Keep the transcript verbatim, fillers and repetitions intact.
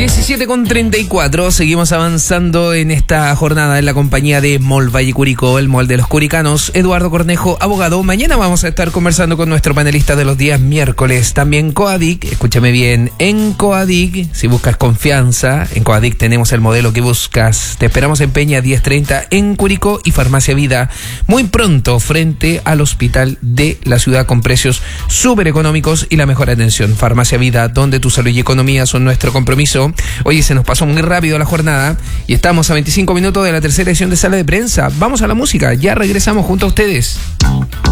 diecisiete con treinta y cuatro, seguimos avanzando en esta jornada en la compañía de Mall Valle Curicó, el Mall de los Curicanos. Eduardo Cornejo, abogado. Mañana vamos a estar conversando con nuestro panelista de los días miércoles. También Coadic, escúchame bien, en Coadic, si buscas confianza, en Coadic tenemos el modelo que buscas. Te esperamos en Peña diez treinta en Curicó y Farmacia Vida muy pronto frente al hospital de la ciudad con precios súper económicos y la mejor atención. Farmacia Vida, donde tu salud y economía son nuestro compromiso. Oye, se nos pasó muy rápido la jornada y estamos a veinticinco minutos de la tercera edición de Sala de Prensa. Vamos a la música, ya regresamos junto a ustedes.